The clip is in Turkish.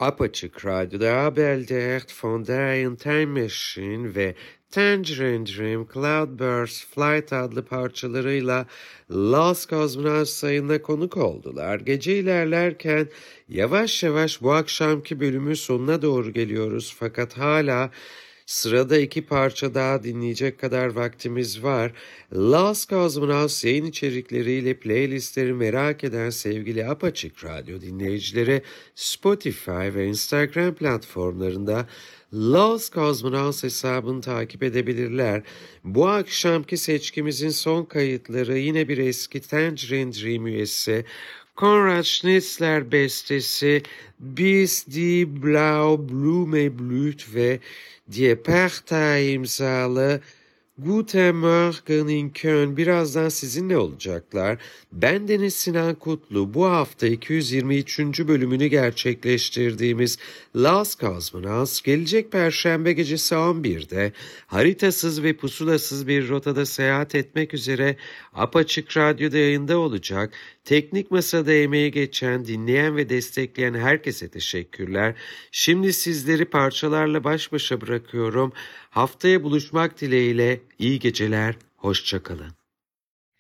Apaçık Radyo'da Abel'de von der Time Machine ve Tangerine Dream Cloudburst Flight adlı parçalarıyla Lost Cosmonauts yayınına konuk oldular. Gece ilerlerken yavaş yavaş bu akşamki bölümün sonuna doğru geliyoruz fakat hala sırada 2 parça daha dinleyecek kadar vaktimiz var. Lost Cosmonauts yayın içerikleriyle playlistleri merak eden sevgili Apaçık Radyo dinleyicileri Spotify ve Instagram platformlarında Lost Cosmonauts hesabını takip edebilirler. Bu akşamki seçkimizin son kayıtları yine bir eski Tangerine Dream üyesi Konrad Schnitzler bestesi Bis die Blau Blume blüht ve Die Perta imzalı Guten Morgen in Köln birazdan sizinle olacaklar. Bendeniz Sinan Kutlu. Bu hafta 223. bölümünü gerçekleştirdiğimiz Lost Cosmonauts gelecek Perşembe gecesi 11'de haritasız ve pusulasız bir rotada seyahat etmek üzere Apaçık Radyo'da yayında olacak. Teknik masada emeği geçen, dinleyen ve destekleyen herkese teşekkürler. Şimdi sizleri parçalarla baş başa bırakıyorum. Haftaya buluşmak dileğiyle iyi geceler, hoşça kalın.